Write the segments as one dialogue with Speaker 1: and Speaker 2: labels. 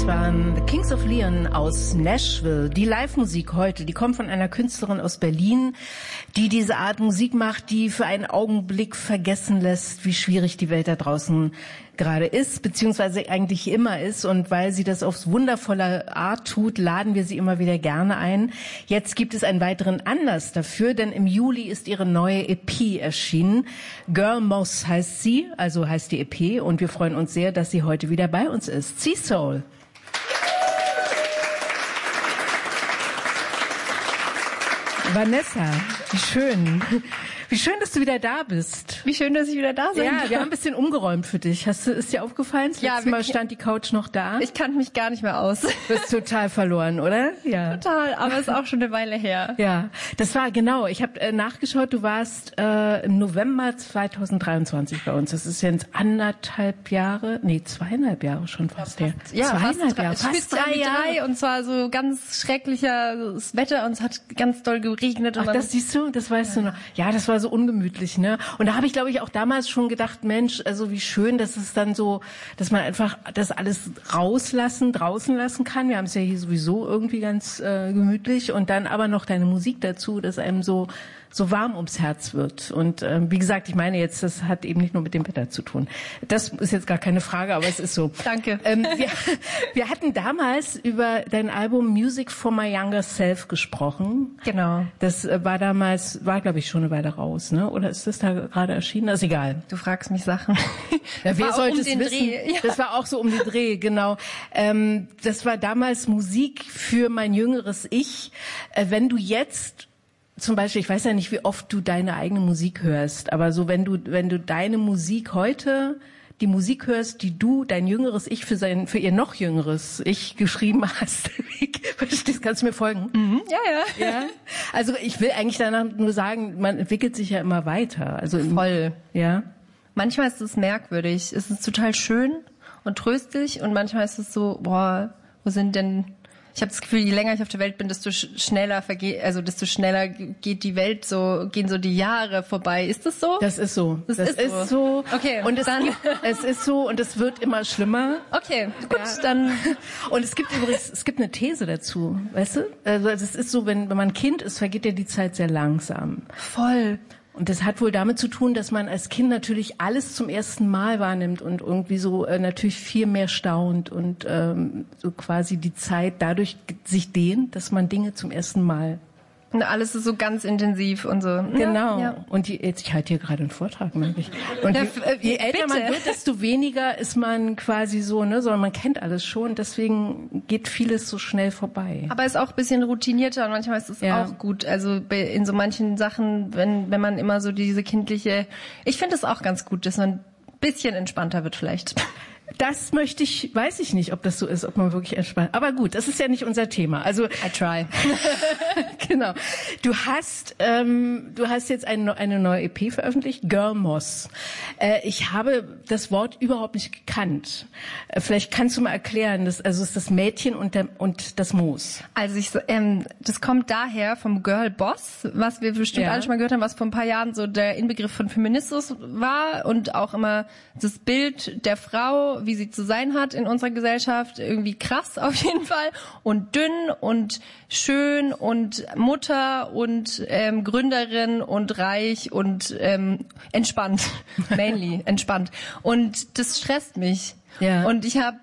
Speaker 1: waren The Kings of Leon aus Nashville. Die Live-Musik heute, die kommt von einer Künstlerin aus Berlin, die diese Art Musik macht, die für einen Augenblick vergessen lässt, wie schwierig die Welt da draußen gerade ist, beziehungsweise eigentlich immer ist. Und weil sie das auf wundervolle Art tut, laden wir sie immer wieder gerne ein. Jetzt gibt es einen weiteren Anlass dafür, denn im Juli ist ihre neue EP erschienen. Girl Moss heißt sie, also heißt die EP. Und wir freuen uns sehr, dass sie heute wieder bei uns ist. Sea Soul. Vanessa, wie schön. Wie schön, dass du wieder da bist.
Speaker 2: Wie schön, dass ich wieder da bin.
Speaker 1: Ja, wir haben ein bisschen umgeräumt für dich. Ist dir aufgefallen? Das letzte Mal stand die Couch noch da.
Speaker 2: Ich kannte mich gar nicht mehr aus.
Speaker 1: Du bist total verloren, oder? Ja.
Speaker 2: Total, aber es ist auch schon eine Weile her.
Speaker 1: Ja, das war genau. Ich habe nachgeschaut, du warst im November 2023 bei uns. Das ist jetzt 2,5 Jahre schon fast her.
Speaker 2: Ja,
Speaker 1: 2,5 Jahre.
Speaker 2: Fast 3 Jahre. Und zwar so ganz schreckliches Wetter und es hat ganz doll geregnet. Und
Speaker 1: ach, das siehst du, das weißt du noch. Ja, das war so ungemütlich, ne? Und da habe ich, glaube ich, auch damals schon gedacht, Mensch, also wie schön, dass es dann so, dass man einfach das alles draußen lassen kann. Wir haben es ja hier sowieso irgendwie ganz gemütlich und dann aber noch deine Musik dazu, dass einem so warm ums Herz wird. Und wie gesagt, ich meine jetzt, das hat eben nicht nur mit dem Wetter zu tun. Das ist jetzt gar keine Frage, aber es ist so.
Speaker 2: Danke.
Speaker 1: Wir hatten damals über dein Album Music for My Younger Self gesprochen.
Speaker 2: Genau.
Speaker 1: Das war glaube ich, schon eine Weile raus, ne? Oder ist das da gerade erschienen? Das ist egal.
Speaker 2: Du fragst mich Sachen.
Speaker 1: Ja, wer sollte es wissen?
Speaker 2: Dreh. Ja.
Speaker 1: Das war auch so um den Dreh, genau. Das war damals Musik für mein jüngeres Ich. Wenn du jetzt zum Beispiel, ich weiß ja nicht, wie oft du deine eigene Musik hörst, aber so wenn du deine Musik heute, die Musik hörst, die du, dein jüngeres Ich für ihr noch jüngeres Ich geschrieben hast, verstehst, kannst du mir folgen?
Speaker 2: Mhm. Ja.
Speaker 1: Also ich will eigentlich danach nur sagen, man entwickelt sich ja immer weiter. Also
Speaker 2: voll.
Speaker 1: Ja.
Speaker 2: Manchmal ist es merkwürdig. Es ist total schön und tröstlich und manchmal ist es so, boah, wo sind denn... Ich habe das Gefühl, je länger ich auf der Welt bin, desto schneller geht die Welt gehen so die Jahre vorbei. Ist das so?
Speaker 1: Das ist so. Das ist so.
Speaker 2: Okay.
Speaker 1: Und es ist so und es wird immer schlimmer.
Speaker 2: Okay, gut, dann.
Speaker 1: Und es gibt eine These dazu, weißt du? Also es ist so, wenn man Kind ist, vergeht ja die Zeit sehr langsam.
Speaker 2: Voll.
Speaker 1: Und das hat wohl damit zu tun, dass man als Kind natürlich alles zum ersten Mal wahrnimmt und irgendwie so natürlich viel mehr staunt und so quasi die Zeit dadurch sich dehnt, dass man Dinge zum ersten Mal.
Speaker 2: Und alles ist so ganz intensiv und so.
Speaker 1: Genau.
Speaker 2: Ja.
Speaker 1: Und ich halte hier gerade einen Vortrag, merke ich. Und je älter man wird, desto weniger ist man quasi so, ne, sondern man kennt alles schon. Deswegen geht vieles so schnell vorbei.
Speaker 2: Aber ist auch ein bisschen routinierter und manchmal ist es auch gut. Also in so manchen Sachen, wenn man immer so diese kindliche, ich finde es auch ganz gut, dass man ein bisschen entspannter wird vielleicht.
Speaker 1: Das weiß ich nicht, ob das so ist, ob man wirklich entspannt. Aber gut, das ist ja nicht unser Thema. Also
Speaker 2: I try.
Speaker 1: Genau. Du hast jetzt eine neue EP veröffentlicht, Girl Moss. Ich habe das Wort überhaupt nicht gekannt. Vielleicht kannst du mal erklären, es ist das Mädchen und das Moos.
Speaker 2: Also das kommt daher vom Girl Boss, was wir bestimmt alle schon mal gehört haben, was vor ein paar Jahren so der Inbegriff von Feminismus war und auch immer das Bild der Frau, wie sie zu sein hat in unserer Gesellschaft, irgendwie krass auf jeden Fall und dünn und schön und Mutter und Gründerin und reich und entspannt, mainly entspannt. Und das stresst mich.
Speaker 1: Ja.
Speaker 2: Und ich habe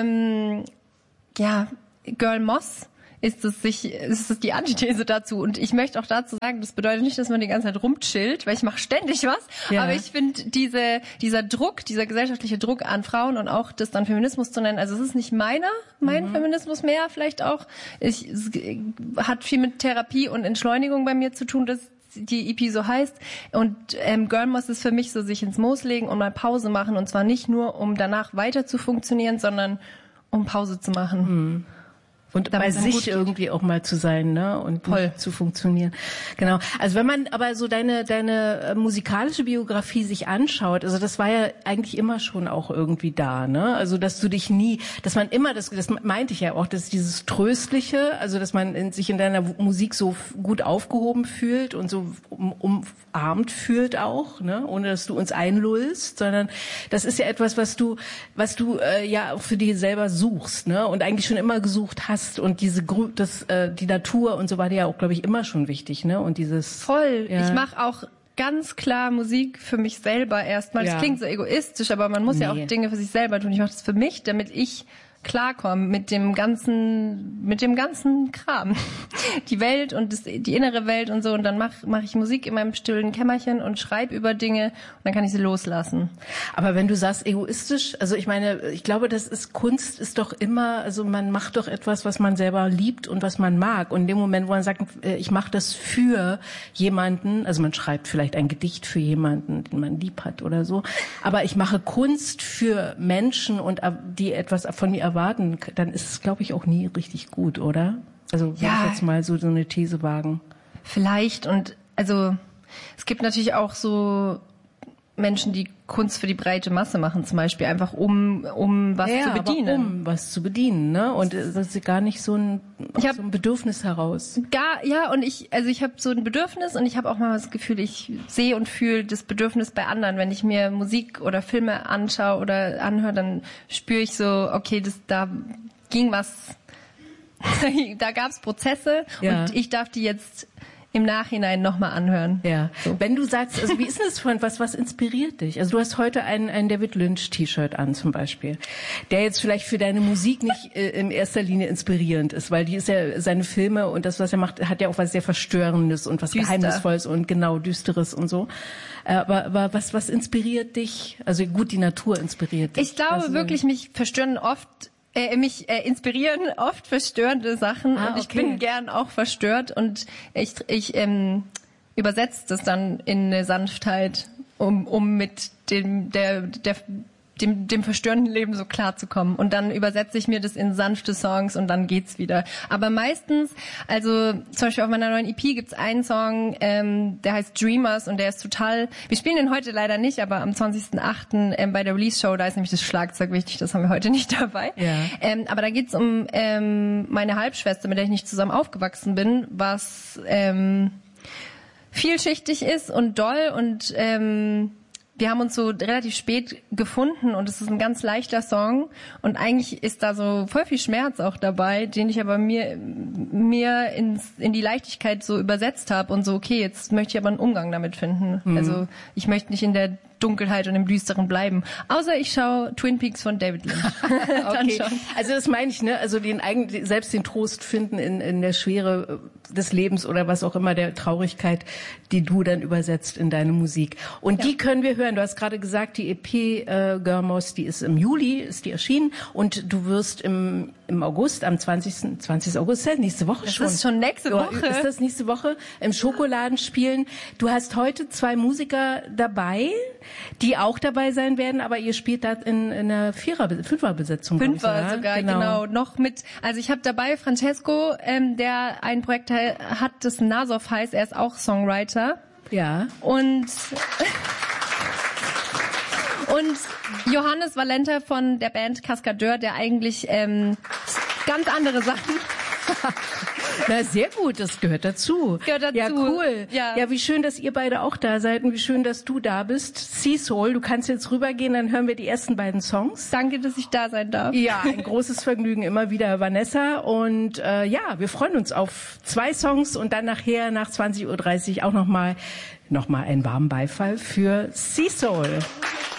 Speaker 2: Girl Moss ist es die Antithese dazu. Und ich möchte auch dazu sagen, das bedeutet nicht, dass man die ganze Zeit rumchillt, weil ich mache ständig was. Ja. Aber ich finde dieser Druck, dieser gesellschaftliche Druck an Frauen und auch das dann Feminismus zu nennen, also es ist nicht mein Feminismus mehr, vielleicht auch. Es hat viel mit Therapie und Entschleunigung bei mir zu tun, dass die EP so heißt. Und Girl Moss ist für mich so, sich ins Moos legen und mal Pause machen. Und zwar nicht nur, um danach weiter zu funktionieren, sondern um Pause zu machen.
Speaker 1: Und bei sich irgendwie auch mal zu sein, ne? Und zu funktionieren. Genau. Also wenn man aber so deine musikalische Biografie sich anschaut, also das war ja eigentlich immer schon auch irgendwie da, ne? Also dass du dich nie, dass man immer, das meinte ich ja auch, dass dieses Tröstliche, also dass man sich in deiner Musik so gut aufgehoben fühlt und so umarmt fühlt auch, ne? Ohne dass du uns einlullst, sondern das ist ja etwas, was du ja auch für dich selber suchst, ne? Und eigentlich schon immer gesucht hast. Und die Natur und so war dir ja auch, glaube ich, immer schon wichtig, ne? Und dieses
Speaker 2: voll. Ja. Ich mache auch ganz klar Musik für mich selber erstmal. Das klingt so egoistisch, aber man muss ja auch Dinge für sich selber tun. Ich mache das für mich, damit ich klarkommen mit dem ganzen Kram. Die Welt und die innere Welt und so. Und dann mach ich Musik in meinem stillen Kämmerchen und schreibe über Dinge und dann kann ich sie loslassen.
Speaker 1: Aber wenn du sagst egoistisch, also ich meine, ich glaube, Kunst ist doch immer, also man macht doch etwas, was man selber liebt und was man mag. Und in dem Moment, wo man sagt, ich mache das für jemanden, also man schreibt vielleicht ein Gedicht für jemanden, den man lieb hat oder so, aber ich mache Kunst für Menschen und die etwas von mir erwarten, dann ist es, glaube ich, auch nie richtig gut, oder? Also würde ich jetzt mal so eine These wagen.
Speaker 2: Vielleicht. Und also es gibt natürlich auch so Menschen, die Kunst für die breite Masse machen, zum Beispiel einfach um was zu bedienen.
Speaker 1: Aber um was zu bedienen, ne? Und das ist gar nicht so ein Bedürfnis heraus.
Speaker 2: Und ich habe so ein Bedürfnis und ich habe auch mal das Gefühl, ich sehe und fühle das Bedürfnis bei anderen. Wenn ich mir Musik oder Filme anschaue oder anhöre, dann spüre ich so, okay, da ging was, da gab's Prozesse und ich darf die jetzt im Nachhinein nochmal anhören.
Speaker 1: Ja. So. Wenn du sagst, also wie ist denn das, Freund, was inspiriert dich? Also du hast heute ein David Lynch T-Shirt an zum Beispiel, der jetzt vielleicht für deine Musik nicht in erster Linie inspirierend ist, weil die ist ja, seine Filme und das, was er macht, hat ja auch was sehr Verstörendes und was Geheimnisvolles und genau Düsteres und so. Aber was inspiriert dich? Also gut, die Natur inspiriert dich.
Speaker 2: Ich glaube wirklich, mich inspirieren oft verstörende Sachen und ich bin gern auch verstört und ich übersetze das dann in eine Sanftheit, um mit dem verstörenden Leben so klar zu kommen. Und dann übersetze ich mir das in sanfte Songs und dann geht's wieder. Aber meistens, also zum Beispiel auf meiner neuen EP gibt's einen Song, der heißt Dreamers und der ist total, wir spielen den heute leider nicht, aber am 20.08. Bei der Release-Show, da ist nämlich das Schlagzeug wichtig, das haben wir heute nicht dabei. Ja. Aber da geht's um meine Halbschwester, mit der ich nicht zusammen aufgewachsen bin, was vielschichtig ist und doll und wir haben uns so relativ spät gefunden und es ist ein ganz leichter Song und eigentlich ist da so voll viel Schmerz auch dabei, den ich aber mir in die Leichtigkeit so übersetzt habe und so, okay, jetzt möchte ich aber einen Umgang damit finden. Also ich möchte nicht in der Dunkelheit und im Düsteren bleiben. Außer ich schaue Twin Peaks von David Lynch.
Speaker 1: Okay. Also das meine ich, ne? Also selbst den Trost finden in der Schwere des Lebens oder was auch immer, der Traurigkeit, die du dann übersetzt in deine Musik. Und die können wir hören. Du hast gerade gesagt, die EP Görmos, die ist im Juli, ist die erschienen und du wirst im August, am 20. August, nächste Woche schon.
Speaker 2: Das ist schon nächste Woche.
Speaker 1: Ist das nächste Woche? Im Schokoladen spielen. Du hast heute 2 Musiker dabei, die auch dabei sein werden, aber ihr spielt da in einer Fünferbesetzung.
Speaker 2: Fünfer sogar, genau. Noch mit, also ich habe dabei Francesco, der ein Projekt hat, das Nasov heißt, er ist auch Songwriter.
Speaker 1: Ja.
Speaker 2: Und Johannes Valenta von der Band Kaskadeur, der eigentlich ganz andere Sachen.
Speaker 1: Na, sehr gut, das gehört dazu. Ja, cool. Ja, wie schön, dass ihr beide auch da seid und wie schön, dass du da bist. Sea Soul, du kannst jetzt rübergehen, dann hören wir die ersten beiden Songs.
Speaker 2: Danke, dass ich da sein darf.
Speaker 1: Ja, ein großes Vergnügen immer wieder, Vanessa. Und wir freuen uns auf 2 Songs und dann nachher nach 20:30 Uhr auch noch mal einen warmen Beifall für Sea Soul.